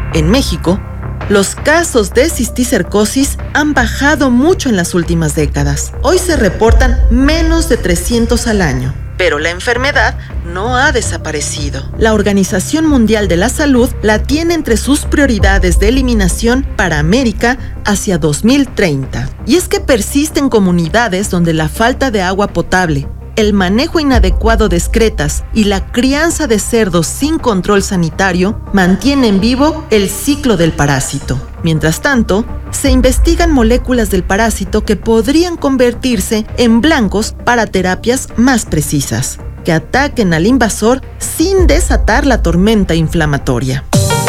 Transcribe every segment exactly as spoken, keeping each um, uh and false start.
En México, los casos de cisticercosis han bajado mucho en las últimas décadas. Hoy se reportan menos de trescientos al año, pero la enfermedad no ha desaparecido. La Organización Mundial de la Salud la tiene entre sus prioridades de eliminación para América hacia dos mil treinta. Y es que persisten comunidades donde la falta de agua potable, el manejo inadecuado de excretas y la crianza de cerdos sin control sanitario mantienen vivo el ciclo del parásito. Mientras tanto, se investigan moléculas del parásito que podrían convertirse en blancos para terapias más precisas, que ataquen al invasor sin desatar la tormenta inflamatoria.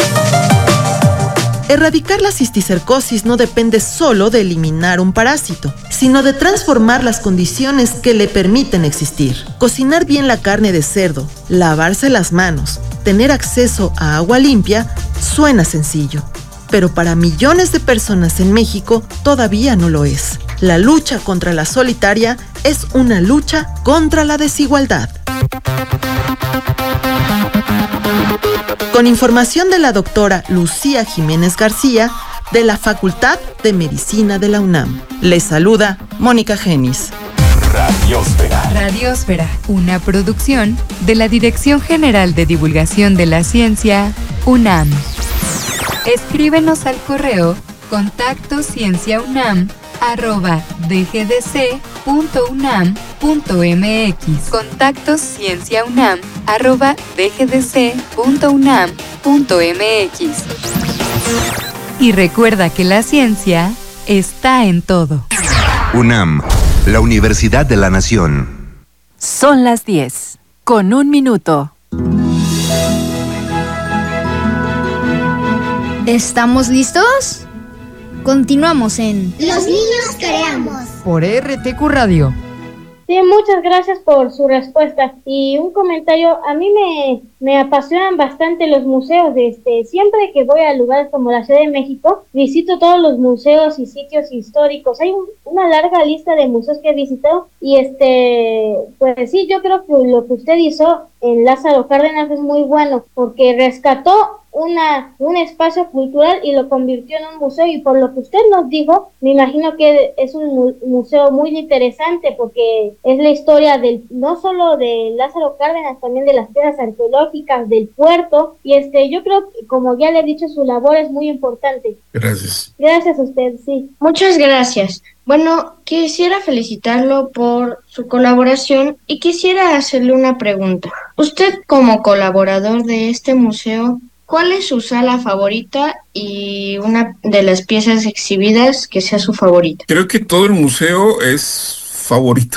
Erradicar la cisticercosis no depende solo de eliminar un parásito, sino de transformar las condiciones que le permiten existir. Cocinar bien la carne de cerdo, lavarse las manos, tener acceso a agua limpia, suena sencillo. Pero para millones de personas en México todavía no lo es. La lucha contra la solitaria es una lucha contra la desigualdad. Con información de la doctora Lucía Jiménez García, de la Facultad de Medicina de la UNAM. Les saluda Mónica Genis. Radiósfera. Radiósfera, una producción de la Dirección General de Divulgación de la Ciencia, UNAM. Escríbenos al correo contacto cienciaunam arroba dgdc.unam.mx. Contacto cienciaunam arroba dgdc.unam.mx. Y recuerda que la ciencia está en todo. UNAM, la Universidad de la Nación. Son las diez, con un minuto. ¿Estamos listos? Continuamos en Los Niños Creamos por R T Q Radio. Sí, muchas gracias por su respuesta. Y un comentario, a mí me, me apasionan bastante los museos. Este, siempre que voy a lugares como la Ciudad de México, visito todos los museos y sitios históricos. Hay un, una larga lista de museos que he visitado y este, pues sí, yo creo que lo que usted hizo en Lázaro Cárdenas es muy bueno, porque rescató una un espacio cultural y lo convirtió en un museo, y por lo que usted nos dijo, me imagino que es un mu- museo muy interesante, porque es la historia del no solo de Lázaro Cárdenas, también de las piedras arqueológicas, del puerto, y este yo creo que, como ya le he dicho, su labor es muy importante. Gracias. Gracias a usted, sí. Muchas gracias. Bueno, quisiera felicitarlo por su colaboración y quisiera hacerle una pregunta. Usted, como colaborador de este museo, ¿cuál es su sala favorita y una de las piezas exhibidas que sea su favorita? Creo que todo el museo es favorito,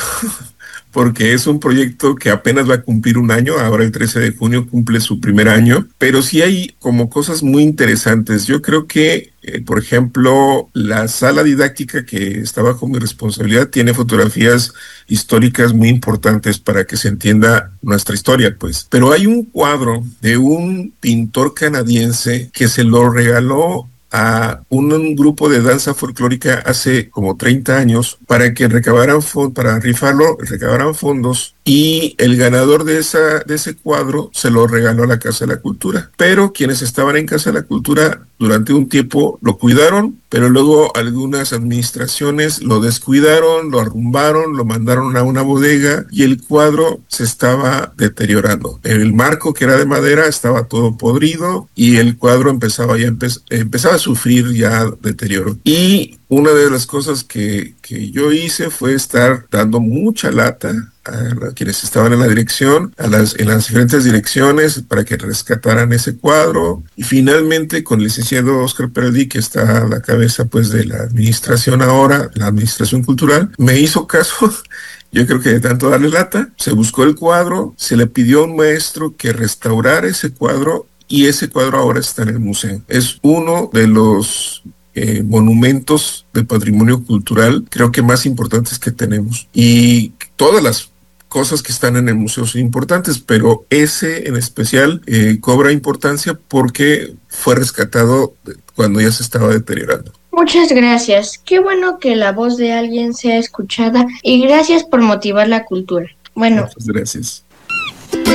porque es un proyecto que apenas va a cumplir un año. Ahora el trece de junio cumple su primer año, pero sí hay como cosas muy interesantes. Yo creo que, eh, por ejemplo, la sala didáctica que está bajo mi responsabilidad tiene fotografías históricas muy importantes para que se entienda nuestra historia, pues. Pero hay un cuadro de un pintor canadiense que se lo regaló a un, un grupo de danza folclórica hace como treinta años para que recabaran fondos, para rifarlo, recabaran fondos, y el ganador de esa de ese cuadro se lo regaló a la Casa de la Cultura. Pero quienes estaban en Casa de la Cultura durante un tiempo lo cuidaron, pero luego algunas administraciones lo descuidaron, lo arrumbaron, lo mandaron a una bodega y el cuadro se estaba deteriorando. El marco, que era de madera, estaba todo podrido y el cuadro empezaba ya empe- empezaba a sufrir ya deterioro. Y una de las cosas que, que yo hice fue estar dando mucha lata a la, quienes estaban en la dirección, a las, en las diferentes direcciones, para que rescataran ese cuadro. Y finalmente, con el licenciado Oscar Peredi, que está a la cabeza pues de la administración ahora, la administración cultural, me hizo caso. Yo creo que de tanto darle lata, se buscó el cuadro, se le pidió a un maestro que restaurara ese cuadro, y ese cuadro ahora está en el museo. Es uno de los Eh, monumentos de patrimonio cultural, creo que más importantes que tenemos. Y todas las cosas que están en el museo son importantes, pero ese en especial eh, cobra importancia porque fue rescatado cuando ya se estaba deteriorando. Muchas gracias. Qué bueno que la voz de alguien sea escuchada y gracias por motivar la cultura. Bueno, muchas gracias.